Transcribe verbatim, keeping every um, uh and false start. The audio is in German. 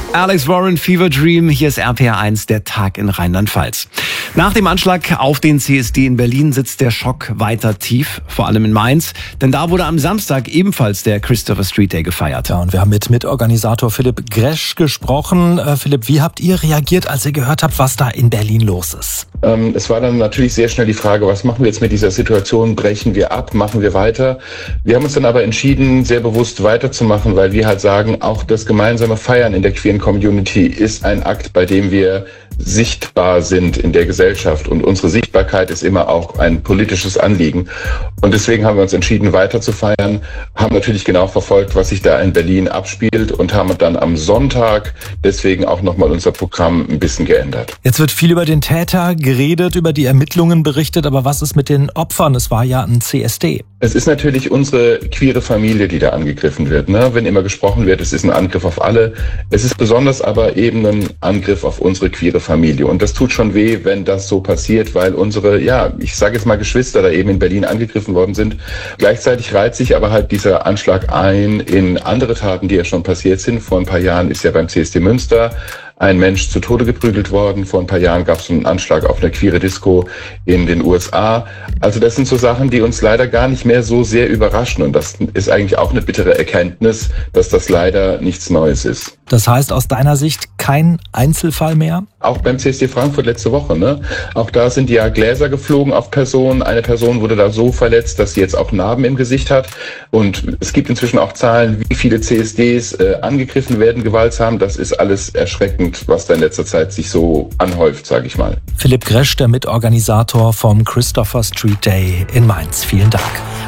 Alex Warren, Fever Dream. Hier ist R P R eins, der Tag in Rheinland-Pfalz. Nach dem Anschlag auf den C S D in Berlin sitzt der Schock weiter tief, vor allem in Mainz. Denn da wurde am Samstag ebenfalls der Christopher Street Day gefeiert. Ja, und wir haben mit Mitorganisator Philipp Gresch gesprochen. Äh, Philipp, wie habt ihr reagiert, als ihr gehört habt, was da in Berlin los ist? Ähm, es war dann natürlich sehr schnell die Frage, was machen wir jetzt mit dieser Situation? Brechen wir ab? Machen wir weiter? Wir haben uns dann aber entschieden, sehr bewusst weiterzumachen, weil wir halt sagen, auch das gemeinsame Feiern in der queeren Community ist ein Akt, bei dem wir sichtbar sind in der Gesellschaft. Und unsere Sichtbarkeit ist immer auch ein politisches Anliegen. Und deswegen haben wir uns entschieden, weiter zu feiern, haben natürlich genau verfolgt, was sich da in Berlin abspielt und haben dann am Sonntag deswegen auch nochmal unser Programm ein bisschen geändert. Jetzt wird viel über den Täter geredet, über die Ermittlungen berichtet, aber was ist mit den Opfern? Es war ja ein C S D. Es ist natürlich unsere queere Familie, die da angegriffen wird. Ne? Wenn immer gesprochen wird, es ist ein Angriff auf alle. Es ist besonders aber eben ein Angriff auf unsere queere Familie. Und das tut schon weh, wenn das so passiert, weil unsere, ja, ich sage jetzt mal Geschwister da eben in Berlin angegriffen worden sind. Gleichzeitig reiht sich aber halt dieser Anschlag ein in andere Taten, die ja schon passiert sind. Vor ein paar Jahren ist ja beim C S D Münster ein Mensch zu Tode geprügelt worden. Vor ein paar Jahren gab es einen Anschlag auf eine queere Disco in den U S A. Also das sind so Sachen, die uns leider gar nicht mehr so sehr überraschen. Und das ist eigentlich auch eine bittere Erkenntnis, dass das leider nichts Neues ist. Das heißt aus deiner Sicht kein Einzelfall mehr? Auch beim C S D Frankfurt letzte Woche, ne? Auch da sind ja Gläser geflogen auf Personen. Eine Person wurde da so verletzt, dass sie jetzt auch Narben im Gesicht hat. Und es gibt inzwischen auch Zahlen, wie viele C S Ds äh, angegriffen werden, gewaltsam. Das ist alles erschreckend, was da in letzter Zeit sich so anhäuft, sage ich mal. Philipp Gresch, der Mitorganisator vom Christopher Street Day in Mainz. Vielen Dank.